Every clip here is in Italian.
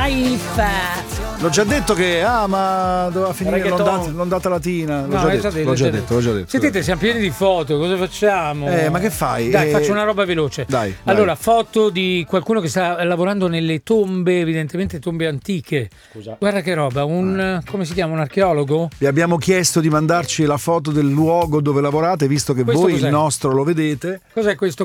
Life. L'ho già detto che ma doveva finire l'ondata latina. L'ho già detto. Sentite, siamo pieni di foto, cosa facciamo? Ma che fai? Dai, faccio una roba veloce. Dai. Allora, foto di qualcuno che sta lavorando nelle tombe, evidentemente tombe antiche. Scusa. Guarda che roba, come si chiama, un archeologo? Vi abbiamo chiesto di mandarci la foto del luogo dove lavorate, visto che Questo voi cos'è? il nostro lo vedete. Cos'è questo?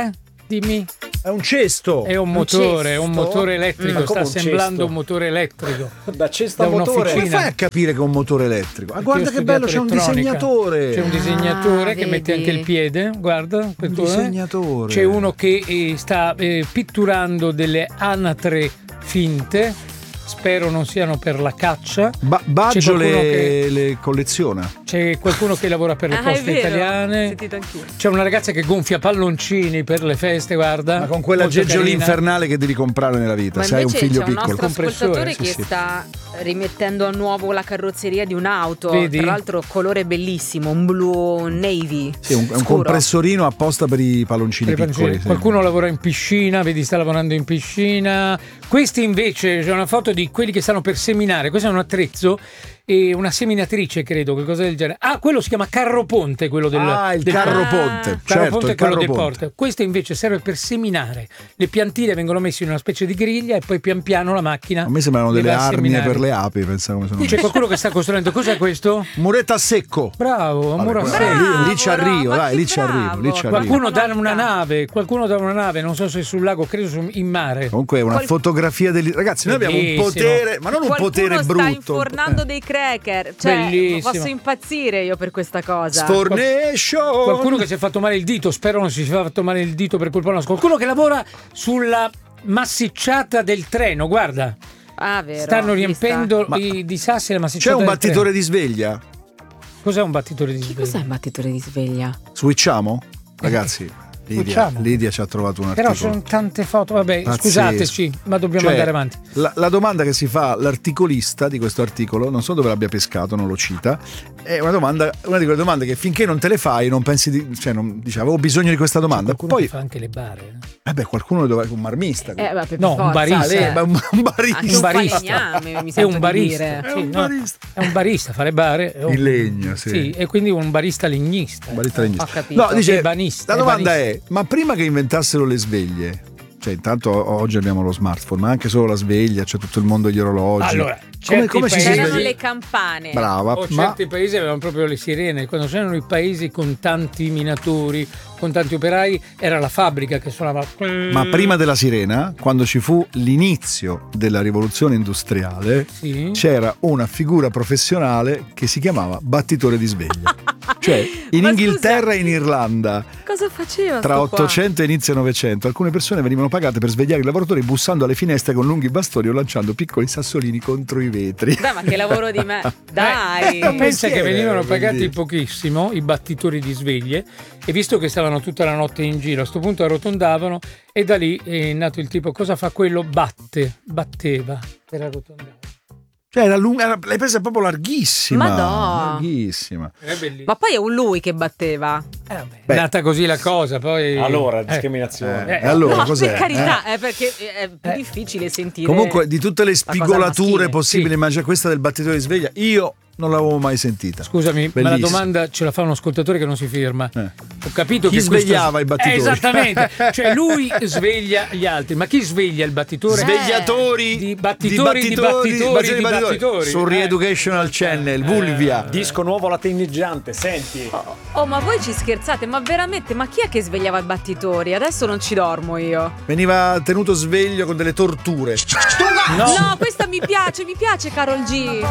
Dimmi. È un cesto. È un motore, un motore elettrico, sta assemblando un motore elettrico. Da cesto a motore. Come un'officina. fai a capire che è un motore elettrico? Guarda che bello, c'è un elettronica. disegnatore. C'è un disegnatore che vedi. mette anche il piede, guarda. Un disegnatore. C'è uno che sta pitturando delle anatre finte. Spero non siano per la caccia. Baggio C'è qualcuno che- le colleziona. C'è qualcuno che lavora per le è poste vero, italiane. ho sentito anch'io. C'è una ragazza che gonfia palloncini per le feste, guarda. Ma con quella Molto geggiolì carina. infernale che devi comprare nella vita, Ma se hai un invece figlio c'è un piccolo. nostro ascoltatore Compressore, che sì. sta rimettendo a nuovo la carrozzeria di un'auto. Vedi? Tra l'altro colore bellissimo, un blu navy. Sì, un scuro. compressorino apposta per i palloncini Per i piccoli. palloncini. Qualcuno lavora in piscina, vedi, sta lavorando in piscina. Questi invece, c'è una foto di quelli che stanno per seminare. Questo è un attrezzo e una seminatrice, credo, qualcosa del genere. Quello si chiama carro ponte, quello del Il carro ponte. Carro Certo, ponte il è quello carro dei ponte. porti. Questo invece serve per seminare. Le piantine vengono messe in una specie di griglia e poi pian piano la macchina. A me sembrano le delle va a arnie seminare. per le api, pensa come sono. C'è qualcuno che sta costruendo. Cos'è questo? Muretta a secco. Bravo, un muro a Vabbè, secco. lì ci arrivo, ma dai, che lì ci arrivo, bravo. lì ci arrivo. Qualcuno dà Qualcuno una nave, non so se sul lago, credo in mare. Comunque è una fotografia ragazzi, noi abbiamo un Bellissimo. potere, ma non un Qualcuno potere sta brutto. infornando dei cracker. Cioè, Bellissimo. posso impazzire io per questa cosa. Sfornation. Qualcuno che si è fatto male il dito, spero non si sia fatto male il dito per colpa nostra. Qualcuno che lavora sulla massicciata del treno, guarda. Vero. Stanno vista. riempendo di sassi la C'è massicciata un del battitore di sveglia? treno. Cos'è un battitore di Che sveglia? cos'è il battitore di sveglia? Switchiamo? Ragazzi, Switchiamo. Lidia ci ha trovato un Però articolo. sono tante foto, vabbè, Pazzesco. scusateci, ma dobbiamo Cioè, andare avanti. La domanda che si fa l'articolista di questo articolo, non so dove l'abbia pescato, non lo cita, è una di quelle domande che finché non te le fai non pensi dici avevo bisogno di questa domanda. Qualcuno Poi che fa anche le bare. qualcuno dove un marmista. Per No, un forza. barista. Un Anche barista. un barista. falegname, mi È sento un di barista. dire. Sì, un no, barista. è un barista, fare bare. È un- In legno, sì. Sì, e quindi un barista legnista. Un barista legnista. Ho capito. No, dice, Ebanista, la domanda ebanista. è, ma prima che inventassero le sveglie, cioè intanto oggi abbiamo lo smartphone, ma anche solo la sveglia, c'è tutto il mondo degli orologi. Allora, come ci si paesi- C'erano sveglia? le campane. Brava, O ma certi paesi avevano proprio le sirene. Quando c'erano i paesi con tanti minatori, con tanti operai, era la fabbrica che suonava. Ma prima della sirena, quando ci fu l'inizio della rivoluzione industriale, Sì. c'era una figura professionale che si chiamava battitore di sveglia. Cioè, in Ma Inghilterra scusa, e in Irlanda, Cosa faceva tra sto qua? 800 e inizio 900, alcune persone venivano pagate per svegliare i lavoratori bussando alle finestre con lunghi bastoni o lanciando piccoli sassolini contro i vetri. Dai, ma che lavoro di me. Dai. Ma pensa che mestiere, venivano pagati quindi. pochissimo i battitori di sveglie, e visto che stavano tutta la notte in giro, a sto punto arrotondavano, e da lì è nato il tipo: cosa fa quello? Batteva per arrotondare. Cioè, l'hai presa proprio larghissima. Madò. Larghissima. È bellissimo. Ma poi è un lui che batteva. Vabbè, Beh. è nata così la cosa, poi. Allora, discriminazione. E allora, No, cos'è? per carità, perché è più difficile sentire. Comunque, di tutte le cosa spigolature maschile. possibili, Sì. immagina questa del battitore di sveglia, io non l'avevo mai sentita. Scusami, ma la Bellissimo. domanda ce la fa un ascoltatore che non si firma. Ho capito Chi che questo- svegliava i battitori? Esattamente, cioè lui sveglia gli altri, ma chi sveglia il battitore? Svegliatori Di battitori. Su Re-Educational Channel, Vulvia. Disco nuovo lateineggiante, senti. Oh, ma voi ci scherzate? Ma veramente? Ma chi è che svegliava i battitori? Adesso non ci dormo io. Veniva tenuto sveglio con delle torture. No, questa mi piace Carol G.